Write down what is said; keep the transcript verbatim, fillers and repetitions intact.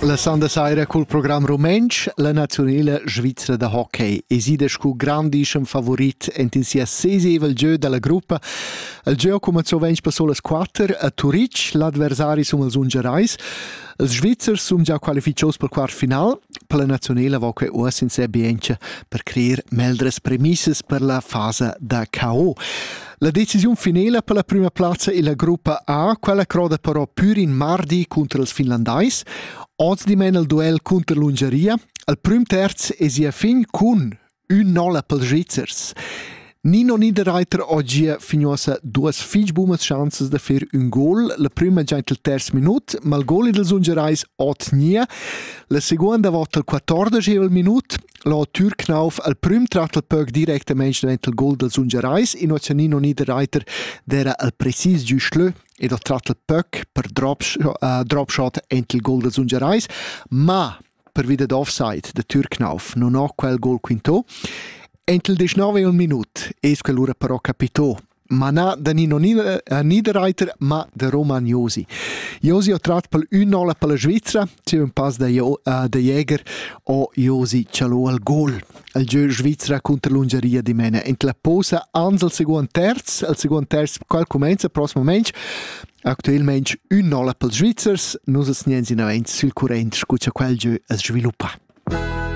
La Sanda Saira col program Rumensch, la nazionale svizzera de hockey. Esida scu grandiscem favorit entin sia seseva il gio della gruppa. Il gio comenzò vench per solas quattro a Turic, l'adversari sum els Ungerais. Els Svizzers sum già qualificios per quart final. Per la nazionale va che uas in sé biencha per creer meldres premisses per la fase da K O. La decisione finale per la prima piazza e la gruppa A, quella croda però pur in mardi contro els finlandais. Oggi di men il duel contro l'Ungheria. Al prim terz e sia fin con un nolla per els Svizzers. Nino Niederreiter oggi finiosa duas fich bumas chances de fer un gol. La prima già il terz minut, ma il gol dels Ungerais ot nia. La seconda volta il quattordicesimo minut. La Türknauf al prim trat il puck direttamente davant il gol dels Ungerais. In occia Nino Niederreiter dera al precis giustlö e da trat il puck per drop, uh, drop shot ent il gol dels Ungerais. Ma per via d'offside de Türknauf non ho quel gol quinto. Ent il diciannove minut es quell'ora però capitò, ma na da Nino Niederreiter, ma da Roman Josi. Josi ha trat per un nolla per la Svizzera, c'è un pass da, uh, da Jäger, o Josi cialò al gol. Il gio Svizzera contro l'Ungheria di mena. Ent la posa ans al secondo terz, al secondo terz qual comenza prossimo mensch. Actualmente un nolla per Svizzers, nus es niens in avanti sul current, scuccia quel gio es sviluppa.